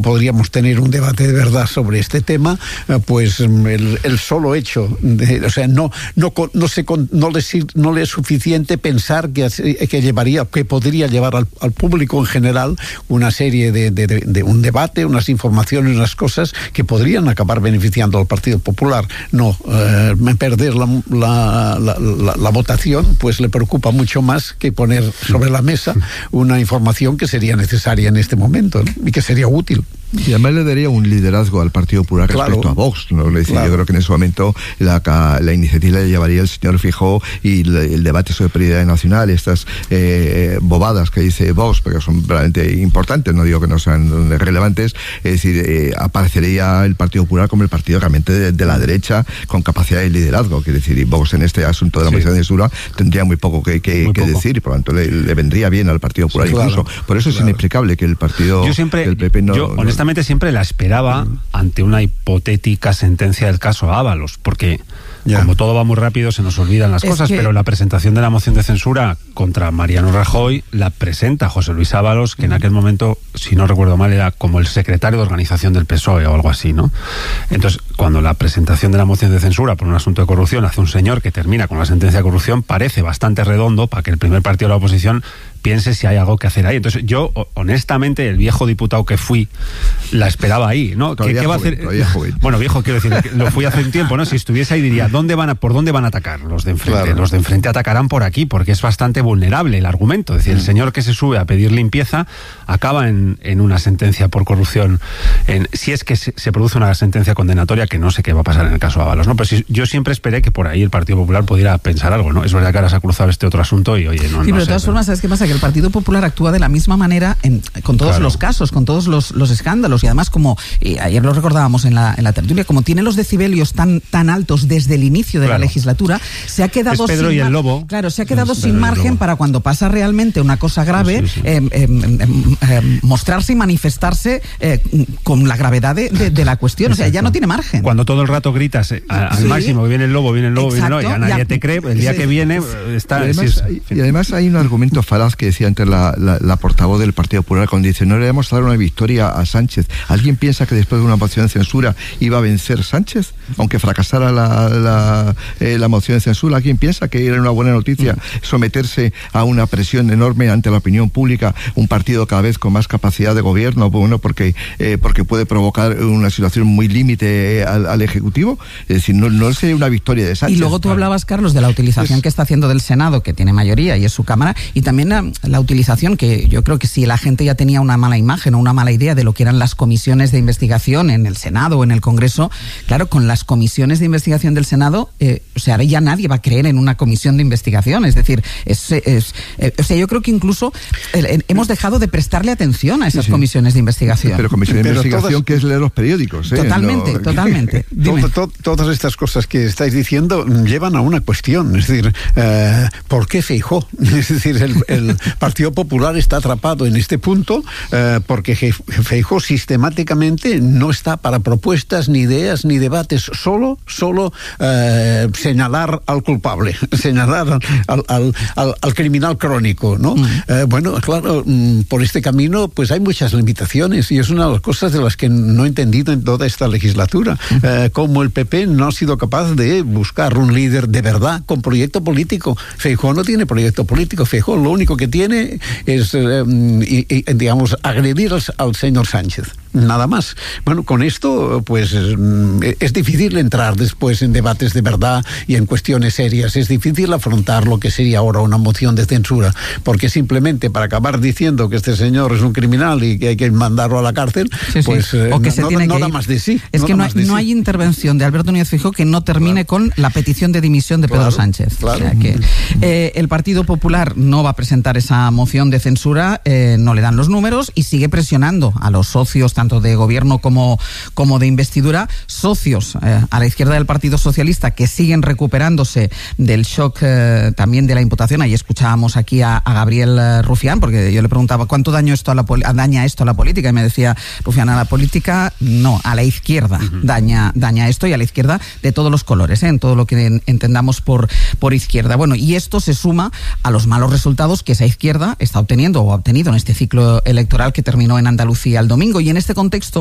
podríamos tener un debate de verdad sobre este tema, pues el solo hecho de, o sea, no le es suficiente pensar que podría llevar al público en general una serie de un debate, unas informaciones, unas cosas que podrían acabar beneficiando al Partido Popular. No, perder la votación pues le preocupa mucho más que poner sobre la mesa una información que sería necesaria en este momento, ¿no? Y que sería útil. Y además le daría un liderazgo al Partido Popular respecto a Vox, ¿no? Es decir, yo creo que en ese momento la iniciativa la llevaría el señor Feijóo, y el debate sobre prioridad nacional, estas bobadas que dice Vox, porque son realmente importantes, no digo que no sean relevantes, es decir, aparecería el Partido Popular como el partido realmente de la derecha con capacidad de liderazgo, que decir, y Vox en este asunto de la moción de censura tendría muy poco que decir, y por lo tanto le vendría bien al Partido Popular incluso. Por eso es inexplicable que el partido del PP honestamente siempre la esperaba ante una hipotética sentencia del caso Ábalos, porque como todo va muy rápido se nos olvidan las cosas, pero la presentación de la moción de censura contra Mariano Rajoy la presenta José Luis Ábalos, que en aquel momento, si no recuerdo mal, era como el secretario de organización del PSOE o algo así, ¿no? Entonces, cuando la presentación de la moción de censura por un asunto de corrupción hace un señor que termina con la sentencia de corrupción, parece bastante redondo para que el primer partido de la oposición piense si hay algo que hacer ahí. Entonces yo, honestamente, el viejo diputado que fui, la esperaba ahí, ¿no? ¿Qué va a hacer? Bueno, viejo, quiero decir, lo fui hace un tiempo, ¿no? Si estuviese ahí diría, ¿por dónde van a atacar los de enfrente? Claro. Los de enfrente atacarán por aquí, porque es bastante vulnerable el argumento. Es decir, el señor que se sube a pedir limpieza acaba en una sentencia por corrupción, si es que se produce una sentencia condenatoria, que no sé qué va a pasar en el caso Ábalos, ¿no? Pero yo siempre esperé que por ahí el Partido Popular pudiera pensar algo, ¿no? Es verdad que ahora se ha cruzado este otro asunto y, oye, no. Sí, pero de todas formas, ¿sabes qué pasa? Que el Partido Popular actúa de la misma manera con todos los casos, con todos los escándalos, y además, como ayer lo recordábamos en la tertulia, como tiene los decibelios tan altos desde el inicio de la legislatura, se ha quedado Pedro sin y el Lobo. Claro, se ha quedado sin margen para cuando pasa realmente una cosa grave, mostrarse y manifestarse con la gravedad de la cuestión. Exacto. O sea, ya no tiene margen. Cuando todo el rato gritas al máximo, viene el lobo, Exacto. Ya nadie te cree, el día que viene está... Y además hay un argumento falaz que decía antes la portavoz del Partido Popular, cuando dice, no le vamos a dar una victoria a Sánchez. ¿Alguien piensa que después de una moción de censura iba a vencer Sánchez? Aunque fracasara la moción de censura, ¿alguien piensa que era una buena noticia someterse a una presión enorme ante la opinión pública, un partido cada vez con más capacidad de gobierno, bueno, porque puede provocar una situación muy límite al Ejecutivo? Es decir, no sería una victoria de Sánchez. Y luego tú hablabas, Carlos, de la utilización que está haciendo del Senado, que tiene mayoría y es su Cámara, y también la utilización, que yo creo que si la gente ya tenía una mala imagen o una mala idea de lo que eran las comisiones de investigación en el Senado o en el Congreso, claro, con las comisiones de investigación del Senado, o sea, ahora ya nadie va a creer en una comisión de investigación. Es decir, o sea, yo creo que incluso hemos dejado de prestarle atención a esas comisiones de investigación. Pero comisión de investigación, que es leer los periódicos. Totalmente, totalmente. Todas estas cosas que estáis diciendo llevan a una cuestión, es decir, ¿por qué Feijóo? Es decir, el Partido Popular está atrapado en este punto porque Feijóo sistemáticamente no está para propuestas, ni ideas, ni debates, solo señalar al culpable, señalar al criminal crónico, ¿no? Bueno, claro, por este camino pues hay muchas limitaciones, y es una de las cosas de las que no he entendido en toda esta legislatura, como el PP no ha sido capaz de buscar un líder de verdad con proyecto político. Feijóo no tiene proyecto político. Feijóo lo único que tiene es, digamos, agredir al señor Sánchez. Nada más. Bueno, con esto, pues, es difícil entrar después en debates de verdad y en cuestiones serias. Es difícil afrontar lo que sería ahora una moción de censura, porque simplemente para acabar diciendo que este señor es un criminal y que hay que mandarlo a la cárcel, pues o que no da más de sí. Es que no hay intervención de Alberto Núñez Feijóo que no termine con la petición de dimisión de Pedro Sánchez. Claro. O sea que el Partido Popular no va a presentar esa moción de censura, no le dan los números y sigue presionando a los socios, tanto de gobierno como de investidura, socios a la izquierda del Partido Socialista, que siguen recuperándose del shock también de la imputación. Ahí escuchábamos aquí a Gabriel Rufián, porque yo le preguntaba ¿cuánto daña esto a la política? Y me decía Rufián, a la política no, a la izquierda daña esto, y a la izquierda de todos los colores, en todo lo que entendamos por izquierda. Bueno, y esto se suma a los malos resultados que esa izquierda está obteniendo o ha obtenido en este ciclo electoral que terminó en Andalucía el domingo. Y en este este contexto